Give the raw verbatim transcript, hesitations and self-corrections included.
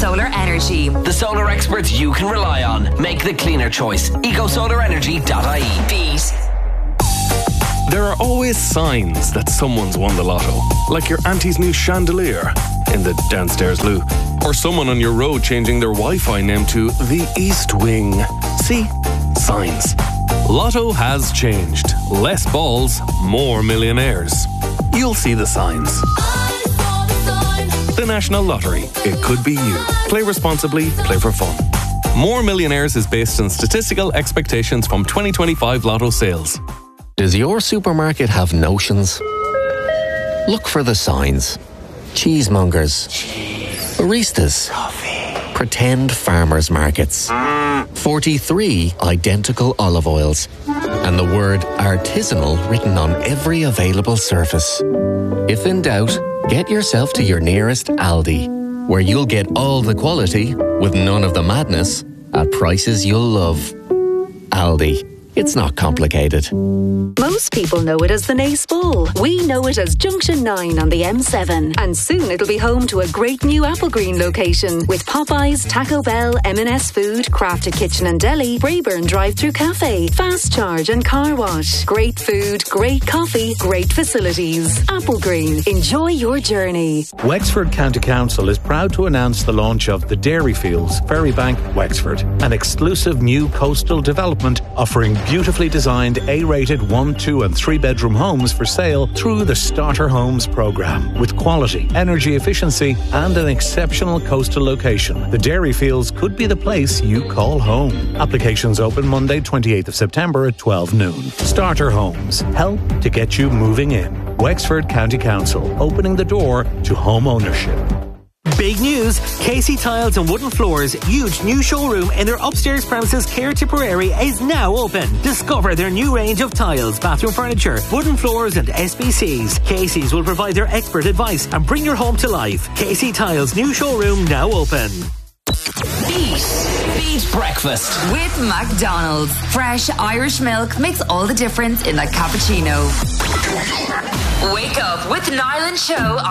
Solar Energy. The solar experts you can rely on. Make the cleaner choice. eco solar energy dot I E. Beat. There are always signs that someone's won the lotto, like your auntie's new chandelier in the downstairs loo, or someone on your road changing their Wi-Fi name to the East Wing. See? Signs. Lotto has changed. Less balls, more millionaires. You'll see the signs. The National Lottery. It could be you. Play responsibly, play for fun. More Millionaires is based on statistical expectations from twenty twenty-five Lotto sales. Does your supermarket have notions? Look for the signs. Cheesemongers. Cheese. Baristas. Coffee. Pretend farmers markets. forty-three identical olive oils. And the word artisanal written on every available surface. If in doubt, get yourself to your nearest Aldi, where you'll get all the quality with none of the madness at prices you'll love. Aldi. It's not complicated. Most people know it as the Nace Ball. We know it as Junction nine on the M seven. And soon it'll be home to a great new Applegreen location with Popeyes, Taco Bell, M and S Food, Crafted Kitchen and Deli, Brayburn Drive-Thru Cafe, Fast Charge and Car Wash. Great food, great coffee, great facilities. Applegreen. Enjoy your journey. Wexford County Council is proud to announce the launch of the Dairyfields, Ferrybank, Wexford, an exclusive new coastal development offering beautifully designed A-rated one, two and three bedroom homes for sale through the Starter Homes programme. With quality, energy efficiency and an exceptional coastal location, the Dairyfields could be the place you call home. Applications open Monday twenty-eighth of September at twelve noon. Starter Homes. Help to get you moving in. Wexford County Council, opening the door to home ownership. Big news! Casey Tiles and Wooden Floors' huge new showroom in their upstairs premises, Care Tipperary, is now open. Discover their new range of tiles, bathroom furniture, wooden floors and S B Cs. Casey's will provide their expert advice and bring your home to life. Casey Tiles' new showroom now open. Beat. Beat Breakfast. With McDonald's. Fresh Irish milk makes all the difference in a cappuccino. Wake up with Niall and Show on